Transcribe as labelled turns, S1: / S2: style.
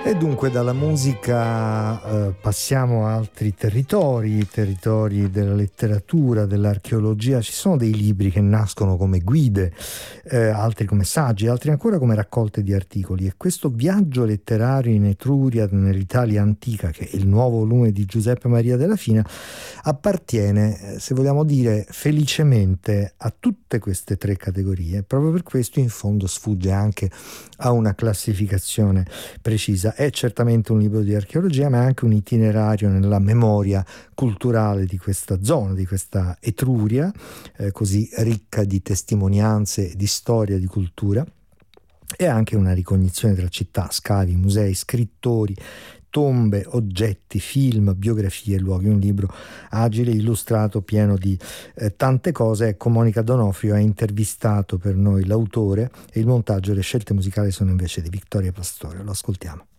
S1: E dunque dalla musica passiamo a altri territori della letteratura, dell'archeologia. Ci sono dei libri che nascono come guide, altri come saggi, altri ancora come raccolte di articoli. E questo viaggio letterario in Etruria, nell'Italia antica, che è il nuovo volume di Giuseppe Maria Della Fina, appartiene, se vogliamo dire felicemente, a tutte queste tre categorie. Proprio per questo in fondo sfugge anche a una classificazione precisa. È certamente un libro di archeologia, ma è anche un itinerario nella memoria culturale di questa zona, di questa Etruria, così ricca di testimonianze, di storia, di cultura. È anche una ricognizione tra città, scavi, musei, scrittori, tombe, oggetti, film, biografie, luoghi. Un libro agile, illustrato, pieno di tante cose. Ecco, Monica Donofrio ha intervistato per noi l'autore, e il montaggio e le scelte musicali sono invece di Vittoria Pastore. Lo ascoltiamo.